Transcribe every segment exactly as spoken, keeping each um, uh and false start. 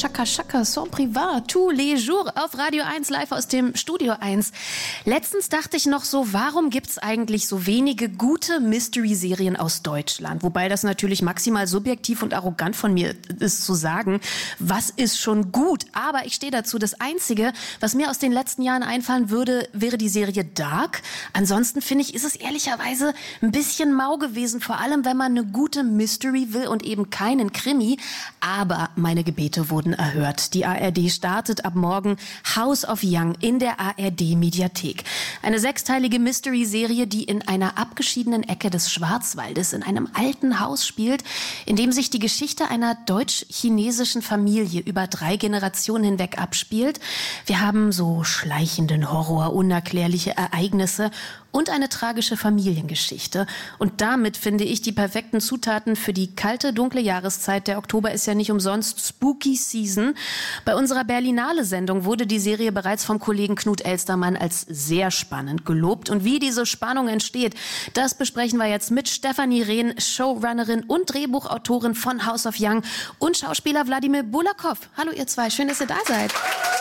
Chaka Chaka, Son Privat, tous les jours auf Radio eins, live aus dem Studio eins. Letztens dachte ich noch so, warum gibt's eigentlich so wenige gute Mystery-Serien aus Deutschland? Wobei das natürlich maximal subjektiv und arrogant von mir ist zu sagen, was ist schon gut? Aber ich stehe dazu, das Einzige, was mir aus den letzten Jahren einfallen würde, wäre die Serie Dark. Ansonsten finde ich, ist es ehrlicherweise ein bisschen mau gewesen, vor allem wenn man eine gute Mystery will und eben keinen Krimi. Aber meine Gebete wurden erhört. Die A R D startet ab morgen House of Young in der A R D-Mediathek. Eine sechsteilige Mystery-Serie, die in einer abgeschiedenen Ecke des Schwarzwaldes in einem alten Haus spielt, in dem sich die Geschichte einer deutsch-chinesischen Familie über drei Generationen hinweg abspielt. Wir haben so schleichenden Horror, unerklärliche Ereignisse und eine tragische Familiengeschichte. Und damit finde ich die perfekten Zutaten für die kalte, dunkle Jahreszeit. Der Oktober ist ja nicht umsonst Spooky Season. Bei unserer Berlinale-Sendung wurde die Serie bereits vom Kollegen Knut Elstermann als sehr spannend gelobt. Und wie diese Spannung entsteht, das besprechen wir jetzt mit Stefanie Rehn, Showrunnerin und Drehbuchautorin von House of Young und Schauspieler Wladimir Bulakow. Hallo ihr zwei, schön, dass ihr da seid.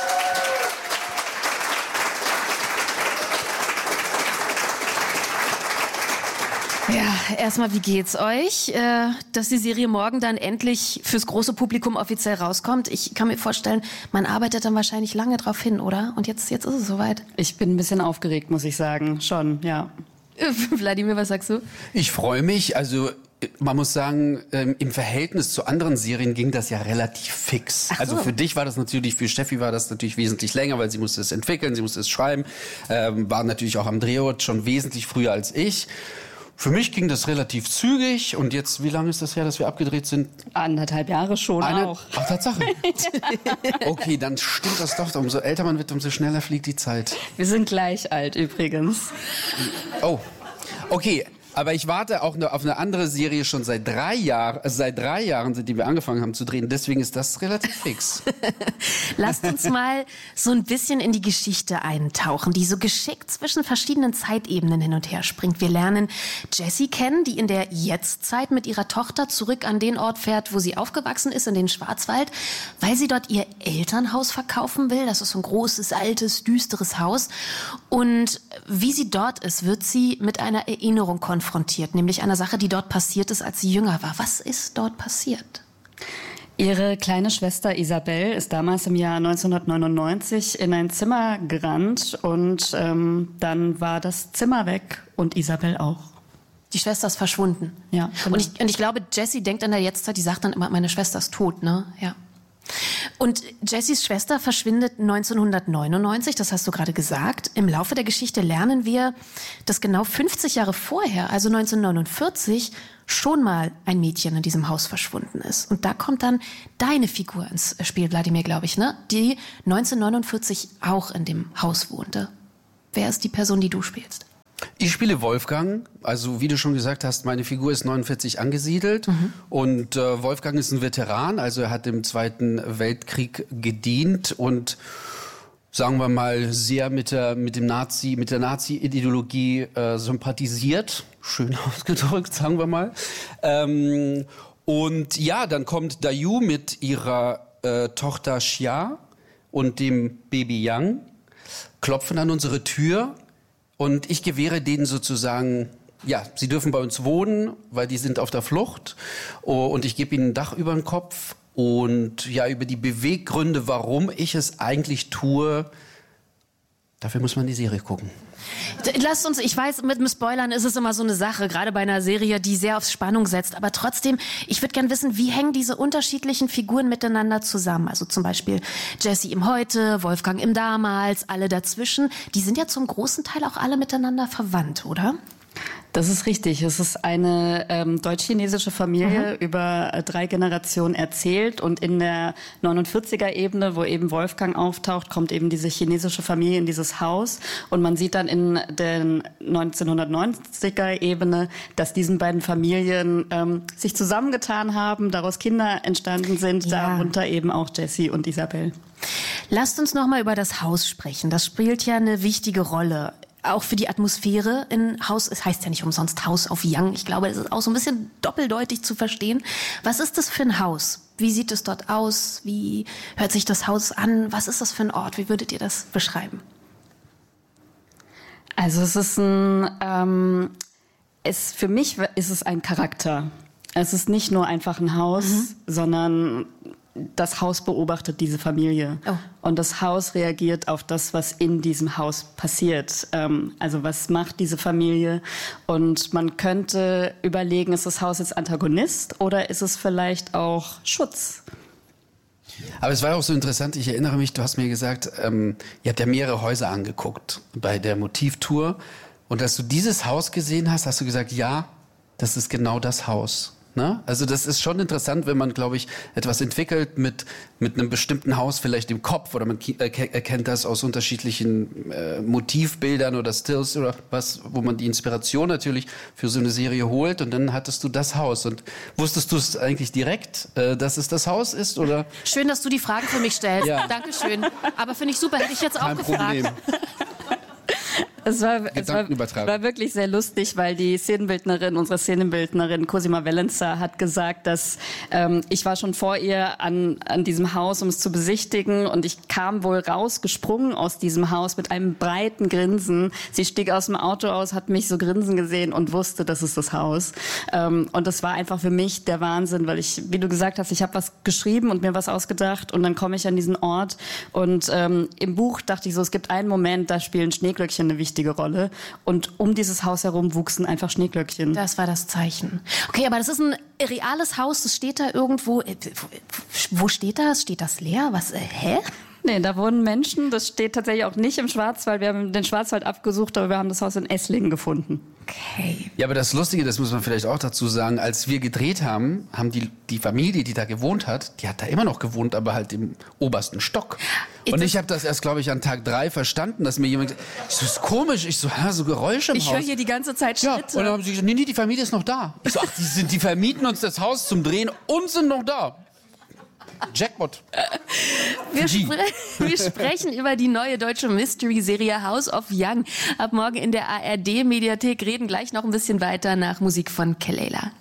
Ja, erstmal, wie geht's euch, äh, dass die Serie morgen dann endlich fürs große Publikum offiziell rauskommt? Ich kann mir vorstellen, man arbeitet dann wahrscheinlich lange drauf hin, oder? Und jetzt, jetzt ist es soweit. Ich bin ein bisschen aufgeregt, muss ich sagen. Schon, ja. Wladimir, was sagst du? Ich freue mich. Also man muss sagen, ähm, im Verhältnis zu anderen Serien ging das ja relativ fix. Ach so. Also für dich war das natürlich, für Steffi war das natürlich wesentlich länger, weil sie musste es entwickeln, sie musste es schreiben, ähm, war natürlich auch am Drehort schon wesentlich früher als ich. Für mich ging das relativ zügig. Und jetzt, wie lange ist das her, dass wir abgedreht sind? Anderthalb Jahre schon Eine, auch. Ach, Tatsache. Okay, dann stimmt das doch. Umso älter man wird, umso schneller fliegt die Zeit. Wir sind gleich alt übrigens. Oh, okay. Aber ich warte auch auf eine andere Serie schon seit drei Jahren, also seit drei Jahren, seitdem wir angefangen haben zu drehen. Deswegen ist das relativ fix. Lasst uns mal so ein bisschen in die Geschichte eintauchen, die so geschickt zwischen verschiedenen Zeitebenen hin und her springt. Wir lernen Jessie kennen, die in der Jetztzeit mit ihrer Tochter zurück an den Ort fährt, wo sie aufgewachsen ist, in den Schwarzwald, weil sie dort ihr Elternhaus verkaufen will. Das ist so ein großes, altes, düsteres Haus. Und wie sie dort ist, wird sie mit einer Erinnerung konfrontiert. konfrontiert, nämlich einer Sache, die dort passiert ist, als sie jünger war. Was ist dort passiert? Ihre kleine Schwester Isabel ist damals im Jahr neunzehnhundertneunundneunzig in ein Zimmer gerannt und ähm, dann war das Zimmer weg und Isabel auch. Die Schwester ist verschwunden. Ja, genau. Und ich, und ich glaube, Jessie denkt in der Jetztzeit, die sagt dann immer, meine Schwester ist tot, ne? Ja. Und Jessies Schwester verschwindet neunzehnhundertneunundneunzig, das hast du gerade gesagt. Im Laufe der Geschichte lernen wir, dass genau fünfzig Jahre vorher, also neunzehnhundertneunundvierzig, schon mal ein Mädchen in diesem Haus verschwunden ist. Und da kommt dann deine Figur ins Spiel, Wladimir, glaube ich, ne? Die neunzehnhundertneunundvierzig auch in dem Haus wohnte. Wer ist die Person, die du spielst? Ich spiele Wolfgang, also wie du schon gesagt hast, meine Figur ist neunundvierzig angesiedelt mhm. und äh, Wolfgang ist ein Veteran, also er hat im Zweiten Weltkrieg gedient und sagen wir mal sehr mit der mit dem Nazi mit der Nazi-Ideologie äh, sympathisiert, schön ausgedrückt, sagen wir mal. Ähm, und ja, dann kommt Dayu mit ihrer äh, Tochter Xia und dem Baby Yang, klopfen an unsere Tür. Und ich gewähre denen sozusagen, ja, sie dürfen bei uns wohnen, weil die sind auf der Flucht. Und ich gebe ihnen ein Dach über den Kopf. Und ja, über die Beweggründe, warum ich es eigentlich tue, dafür muss man die Serie gucken. Lasst uns, ich weiß, mit dem Spoilern ist es immer so eine Sache, gerade bei einer Serie, die sehr auf Spannung setzt. Aber trotzdem, ich würde gern wissen, wie hängen diese unterschiedlichen Figuren miteinander zusammen? Also zum Beispiel Jessie im Heute, Wolfgang im Damals, alle dazwischen. Die sind ja zum großen Teil auch alle miteinander verwandt, oder? Das ist richtig. Es ist eine ähm, deutsch-chinesische Familie mhm. über äh, drei Generationen erzählt. Und in der neunundvierziger-Ebene, wo eben Wolfgang auftaucht, kommt eben diese chinesische Familie in dieses Haus. Und man sieht dann in der neunzehnhundertneunziger-Ebene, dass diesen beiden Familien ähm, sich zusammengetan haben, daraus Kinder entstanden sind, ja. Darunter eben auch Jessie und Isabel. Lasst uns noch mal über das Haus sprechen. Das spielt ja eine wichtige Rolle. auch für die Atmosphäre in Haus, es heißt ja nicht umsonst House of Young. Ich glaube, es ist auch so ein bisschen doppeldeutig zu verstehen. Was ist das für ein Haus? Wie sieht es dort aus? Wie hört sich das Haus an? Was ist das für ein Ort? Wie würdet ihr das beschreiben? Also es ist ein, ähm, es, für mich ist es ein Charakter. Es ist nicht nur einfach ein Haus, mhm. sondern das Haus beobachtet diese Familie. Oh. Und das Haus reagiert auf das, was in diesem Haus passiert. Ähm, also was macht diese Familie? Und man könnte überlegen, ist das Haus jetzt Antagonist oder ist es vielleicht auch Schutz? Aber es war auch so interessant, ich erinnere mich, du hast mir gesagt, ähm, ihr habt ja mehrere Häuser angeguckt bei der Motivtour. Und als du dieses Haus gesehen hast, hast du gesagt, ja, das ist genau das Haus. Ne? Also das ist schon interessant, wenn man, glaube ich, etwas entwickelt mit, mit einem bestimmten Haus vielleicht im Kopf oder man erkennt das aus unterschiedlichen äh, Motivbildern oder Stills oder was, wo man die Inspiration natürlich für so eine Serie holt und dann hattest du das Haus. Und wusstest du es eigentlich direkt, äh, dass es das Haus ist? Oder? Schön, dass du die Fragen für mich stellst. Ja. Dankeschön. Aber finde ich super, hätte ich jetzt auch Kein gefragt. Problem. Es war, es war, war wirklich sehr lustig, weil die Szenenbildnerin, unsere Szenenbildnerin Cosima Valenza hat gesagt, dass ähm, ich war schon vor ihr an, an diesem Haus, um es zu besichtigen und ich kam wohl rausgesprungen aus diesem Haus mit einem breiten Grinsen. Sie stieg aus dem Auto aus, hat mich so grinsen gesehen und wusste, das ist das Haus. Ähm, und das war einfach für mich der Wahnsinn, weil ich, wie du gesagt hast, ich habe was geschrieben und mir was ausgedacht und dann komme ich an diesen Ort und ähm, im Buch dachte ich so, es gibt einen Moment, da spielen Schneeglöckchen eine wichtige Rolle. Und um dieses Haus herum wuchsen einfach Schneeglöckchen. Das war das Zeichen. Okay, aber das ist ein reales Haus, das steht da irgendwo. Wo steht das? Steht das leer? Was? Äh, hä? Nee, da wohnen Menschen. Das steht tatsächlich auch nicht im Schwarzwald. Wir haben den Schwarzwald abgesucht, aber wir haben das Haus in Esslingen gefunden. Okay. Ja, aber das Lustige, das muss man vielleicht auch dazu sagen, als wir gedreht haben, haben die, die Familie, die da gewohnt hat, die hat da immer noch gewohnt, aber halt im obersten Stock. Und ich habe das erst, glaube ich, an Tag drei verstanden, dass mir jemand gesagt hat, das ist komisch, ich so, ja, so Geräusche im ich Haus. Ich höre hier die ganze Zeit Schritte. Ja, und dann haben sie gesagt, nee, nee, die Familie ist noch da. Ich so, ach, die, sind, die vermieten uns das Haus zum Drehen und sind noch da. Jackpot. Wir, spre wir sprechen über die neue deutsche Mystery-Serie House of Young. Ab morgen in der A R D-Mediathek, reden gleich noch ein bisschen weiter nach Musik von Kelela.